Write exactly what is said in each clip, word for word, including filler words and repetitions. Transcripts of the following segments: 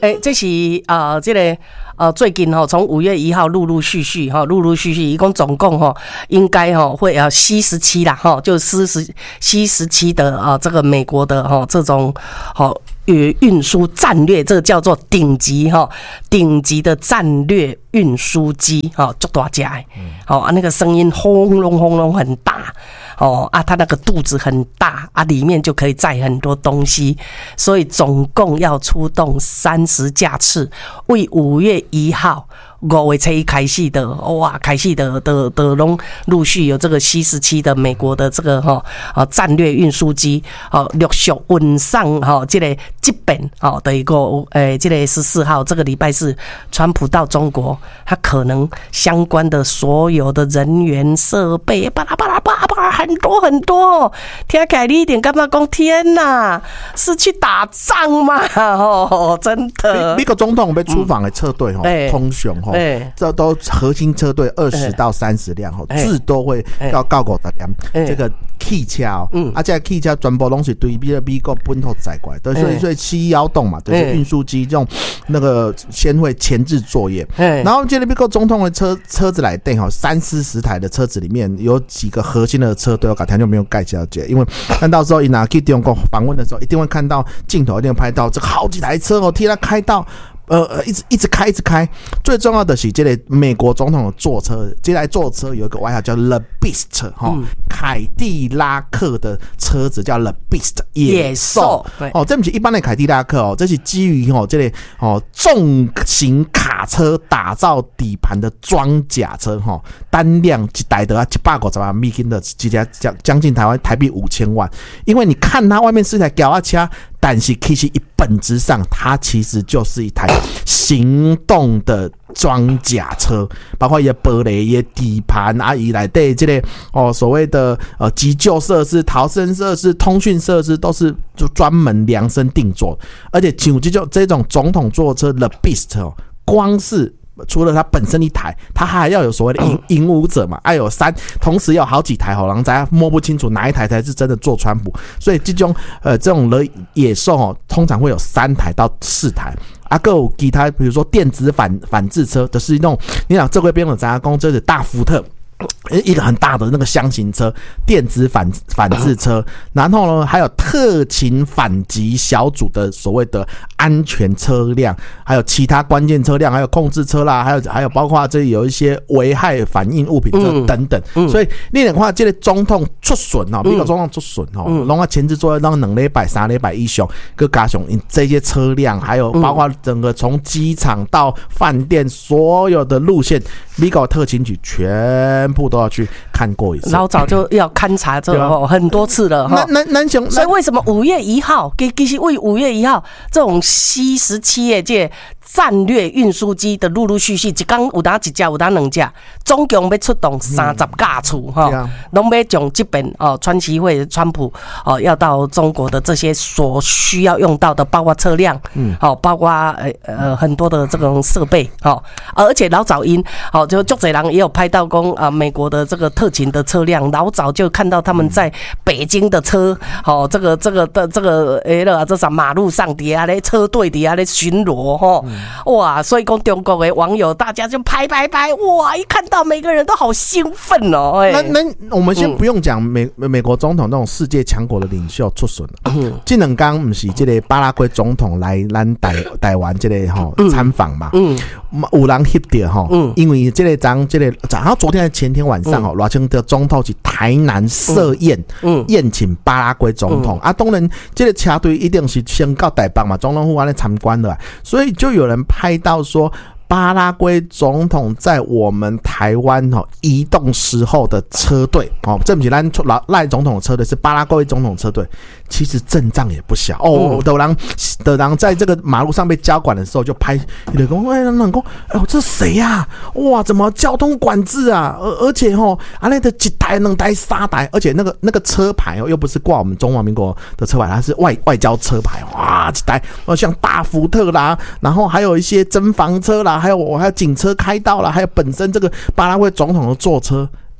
诶、欸，这是啊、呃，这个呃，最近哈，从五月一号陆陆续续哈，陆陆续续，一共总共哈，应该哈会啊 C 十七啦哈，就 C 十 C 十七的啊，这个美国的哈这种好运运输战略，这个叫做顶级哈，顶级的战略运输机哈，足大只的，好啊，那个声音轰隆轰隆很大。哦啊，它那个肚子很大啊，里面就可以载很多东西，所以总共要出动三十架次，为五月一号。五月初一开始的，哇，开始的的的拢陆续有这个 C 十七的美国的这个哈啊战略运输机，哦，陆续运上哈这个这边哦的一个诶，这个十四号这个礼拜四，川普到中国，他可能相关的所有的人员设备，巴拉巴拉巴拉巴拉很多很多，听起来你一点干嘛讲天哪，是去打仗吗？哦，真的。 美国总统被出访的车队吼，通常吼。这都核心车队二十到三十辆吼，至多会到到五十辆。这个汽车哦，啊，这汽车全部都是对比美国本土载过来的，所以所以七幺洞嘛，就是运输机这种那个先会前置作业。然后这个美国总统的车车子来电吼，三四十台的车子里面有几个核心的车队，我刚才就没有盖小姐，因为看到时候一拿去中国访问的时候，一定会看到镜头，一定会拍到这个好几台车哦，替他开到。呃，一直一直开，一直开。最重要的是，这个美国总统的坐车，这台坐车有一个外号叫 The Beast 哈、嗯，凯迪拉克的车子叫 The Beast 野兽。哦，这不是一般的凯迪拉克哦，这是基于哦这个哦重型卡车打造底盘的装甲车哈、哦，单辆一台的啊一百五十万美金的，直接将将近台湾台币五千万。因为你看它外面是一台脚踏车。但是其实一本质上，它其实就是一台行动的装甲车，包括一些玻璃、一些底盘啊，以来对这个哦所谓的呃急救设施、逃生设施、通讯设施，都是就专门量身定做。而且像这种这种总统座车 The Beast 哦，光是除了它本身一台，它还要有所谓的引引舞者嘛，还有三，同时有好几台吼，让大家摸不清楚哪一台才是真的做川普。所以这种呃这种的野兽哦，通常会有三台到四台。啊，还有其他，比如说电子反反制车，就是那种你想这回边的咱公这是大福特。一个很大的那个箱型车，电子反反制车，然后呢，还有特勤反击小组的所谓的安全车辆，还有其他关键车辆，还有控制车啦，还有还有包括这里有一些危害反应物品车等等。嗯嗯、所以你的话，这个总统出损哦，美国总统出损哦，弄个前置作业让两礼拜、三礼拜以上，各加上这些车辆，还有包括整个从机场到饭店所有的路线，美国特勤局全。全部都要去看过一次， 老早就要勘察这个很多次了哈。 那那那所以为什么五月一号，其实为五月一号这种 C 十七 的这战略运输机的陆陆续续，一天有当一架，有当两架，总共要出动三十架次哈，拢要从这边哦，川崎会川普哦要到中国的这些所需要用到的，包括车辆，嗯，好，包括呃呃很多的这种设备，好，而且老早因好就足侪人也有拍到讲啊，美国的这个特勤的车辆，老早就看到他们在北京的车，好，这个这个的这个诶了，这啥马路上底下咧车队底下咧巡逻哈。哇，所以讲中国的网友大家就拍拍拍，哇，一看到每个人都好兴奋哦。欸、 那那我们先不用讲美、嗯、美国总统那种世界强国的领袖出巡了。嗯，这两天不是这个巴拉圭总统来咱台台湾这个哈参访嘛？嗯，有人翕到哈，嗯，因为这个咱这个，然后昨天前天晚上哦，赖清德总统去台南设宴，嗯，宴请巴拉圭总统、嗯、啊，当然这个车队一定是先到台北嘛，总统府安尼参观的，所以就有人拍到说巴拉圭总统在我们台湾移动时候的车队，这不是咱赖总统的车队，是巴拉圭总统车队，其实阵仗也不小哦。有人有人在这个马路上被交管的时候就拍，有人说：“哎，人说，哎呦，这谁呀、啊？哇，怎么交通管制啊？而而且吼，啊那的一台、两台、三台，而且那个那个车牌哦，又不是挂我们中华民国的车牌，它是外外交车牌，哇，一台哦，像大福特啦，然后还有一些侦防车啦。”还有我还有警车开道了，还有本身这个巴拉圭总统的坐车，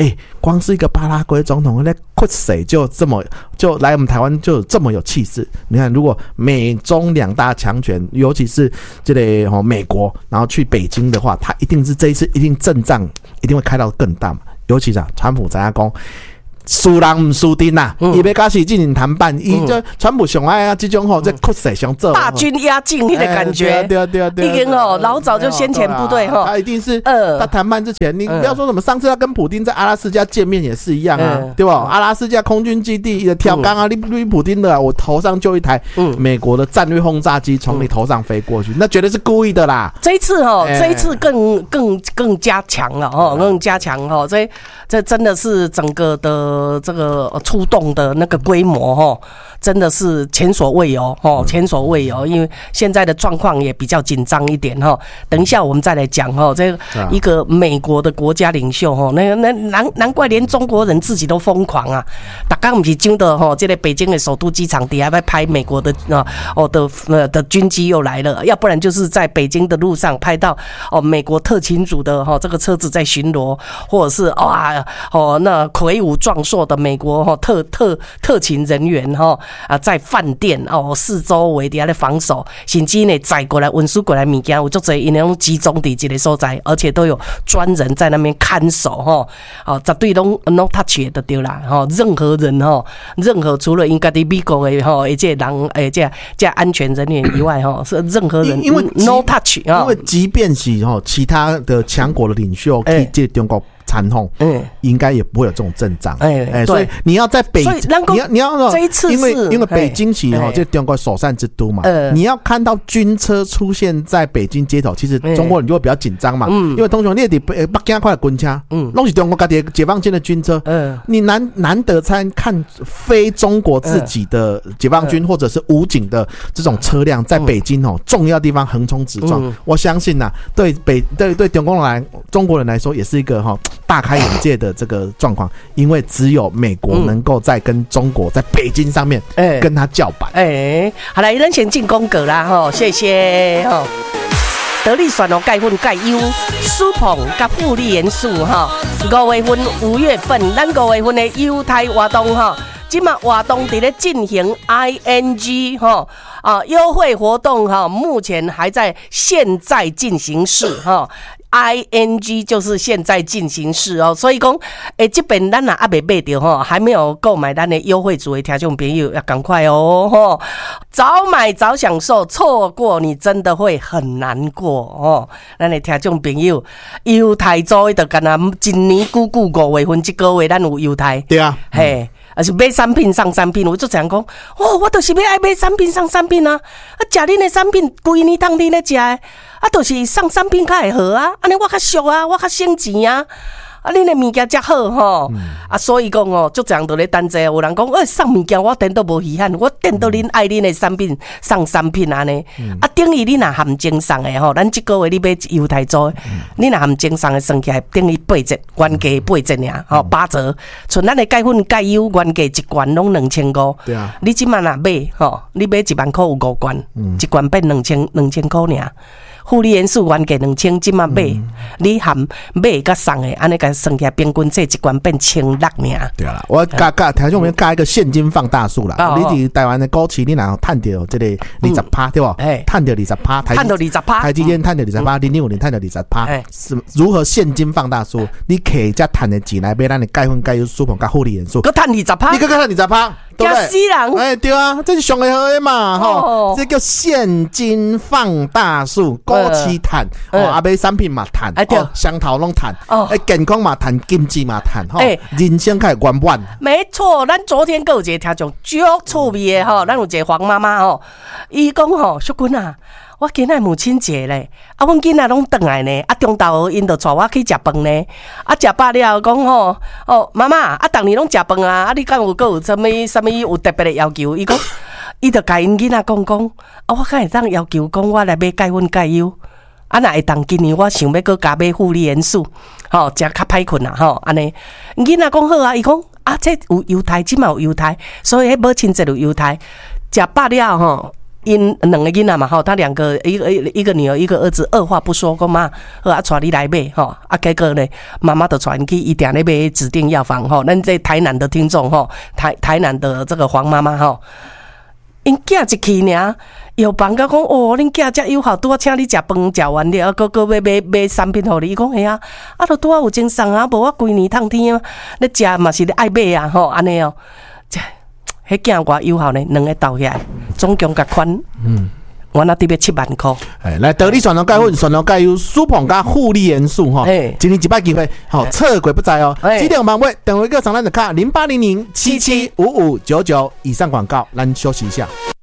哎、欸，光是一个巴拉圭总统那酷谁就这么就来我们台湾就这么有气势。你看，如果美中两大强权，尤其是这类、哦、美国，然后去北京的话，他一定是这一次一定阵仗一定会开到更大嘛。尤其是啊，川普怎样讲？输人唔输阵呐，伊要甲习近平谈判，伊就川普上爱啊，这种吼在酷势上做大军压境那个感觉， 对啊对啊对啊， 已经哦老早就先遣部队哈， 他一定是呃，他谈判之前，你不要说什么，上次他跟普丁在阿拉斯加见面也是一样啊，对吧？阿拉斯加空军基地的跳钢啊，你你普丁的，我头上就一台美国的战略轰炸机从你头上飞过去，那绝对是故意的啦。 这一次哈，这一次更更更加强了哈，更加强哈，这这真的是整个的这个。出动的那个规模哈，真的是前所未有哦，前所未有。因为现在的状况也比较紧张一点哈。等一下我们再来讲哈，这一个美国的国家领袖哈，那那难难怪连中国人自己都疯狂啊！大家不是讲的哈，这个北京的首都机场底下在拍美国的啊哦的呃的军机又来了，要不然就是在北京的路上拍到哦美国特勤组的哈这个车子在巡逻，或者是哇哦那魁梧壮硕的美国。特特特勤人员哈啊，在饭店哦四周围底下的防守，甚至呢载过来运输过来物件，有足侪因拢集中伫一个所在，而且都有专人在那边看守哈。哦，绝对拢 no touch 的对啦哈，任何人哈，任何除了应该的美国的哈，一些人诶这这安全人员以外哈，是任何人因为 no touch 啊， 因为即便是哈其他的强国的领袖去这中国。惨痛，嗯，应该也不会有这种阵仗，哎、欸欸，所以你要在北，你要你要这一次因为因为北京是哈，这中国首善之都嘛，呃，你要看到军车出现在北京街头，其实中国人就会比较紧张嘛，嗯，因为通常你得北京快的军车，嗯，都是中国自己解放军的军车，嗯，你难难得才看非中国自己的解放军或者是武警的这种车辆在北京哦重要地方横冲直撞，嗯、我相信呐、啊，对北对对中国人来中国人来说也是一个哈。大开眼界的这个状况，因为只有美国能够在跟中国在北京上面跟他叫板。 哎、欸，好了，咱先进宫格啦，哈，谢谢哈。得力选哦，钙粉钙优，舒捧甲富丽元素哈。五月份、五月份，咱五月份的优待活动哈，今嘛活动伫咧进行 I N G 哈啊优惠活动哈，目前还在现在进行式哈。I N G 就是现在进行式哦，所以讲，诶，这边咱啊还没买到哈，还没有购买咱的优惠组的听众朋友要赶快哦，哈，早买早享受，错过你真的会很难过哦。咱的听众朋友，优待组就干那今年久久五月份一个月咱有优待， 对啊， 嘿。而是买产品上产品，我就这样讲，哦，我就是要爱买产品上产品啊！啊，食恁的产品，规年当恁咧食的，啊，就是上产品较会好啊，安尼我较俗啊，我较省钱啊。啊，恁的物件才好吼、嗯，啊，所以讲哦，就这样都咧等者。有人讲，哎，送物件我等都无稀罕，我等到恁爱恁的产品送产品安尼、嗯。啊，等于你若含精送的吼，咱这个月你买犹太做，嗯、你若含精送的算起来等于八折，原价八折尔，吼、嗯、八折。像咱的钙粉钙优原价一罐拢两千五，对啊，你即满若买吼，你买一万块有五罐，嗯、一罐变两千两千块尔。富丽元素原价两千，即马买、嗯，你含买甲送的，安尼甲算起来平均这一罐变千六尔。 对啦，我加加听众们加一个现金放大数啦。哦、你伫台湾的股市，你若赚到这个二十趴，对不？哎，赚到二十趴， 赚到二十趴， 台积电赚到二十趴，零零五年赚到二十趴，是如何现金放大数？你可以再赚的钱来买咱的钙粉、钙优、舒捧、甲富丽元素， 佮赚二十趴， 你佮佮赚二十趴。对不对？死人！哎，对啊，这是上个好的嘛，吼、哦，这叫现金放大术，股市赚，哦，啊买产品嘛赚，哎对，香头拢赚，哦，哎健康嘛赚，经济嘛赚，吼、哎，人生开圆满。 没错，咱昨天有一个听众足趣味的吼，咱有一个黄妈妈吼，伊讲吼，淑君啊。我今仔母亲节咧，啊，阮囡仔拢转来呢，啊，中昼因就带我去食饭呢，啊，食饱了讲吼，哦，妈妈，啊，逐年拢食饭啊，啊，你敢有够有啥物啥物有特别的要求？伊讲，伊就甲因囡仔讲讲，啊，我敢会当要求讲，我来买钙粉钙优，啊，若会当今年我想要搁加买富丽元素，吼、哦，食较歹困啊，吼，安尼，囡仔讲好啊，伊讲啊，这有优待，即嘛有优待，所以迄母亲节有优待，食饱了吼。 因两个囡仔嘛吼，他两个一个一个女儿一个儿子，二话不说，讲妈，好啊，带你来买吼，啊，结果呢，妈妈就传去一定咧买指定药房吼，咱这台南的听众吼，台台南的这个黄妈妈吼，因囝一去尔，药房甲讲哦，恁囝遮友好，拄啊请你食饭，食完了，搁搁要买买产品互你，伊讲嘿啊，啊，都拄啊有精神啊，无我规年通天啊，咧食嘛是咧爱买啊吼，安尼哦。迄囝偌友好呢，两个斗起来，总共甲款，嗯，我那得要七万块。 哎，来得力酸龙钙粉，酸龙钙有舒膨加护理元素哈。哎，今天一摆机会，好，测鬼不在哦。几点晚位？等我一个上单的卡零八零零七七五五九九以上广告，咱休息一下。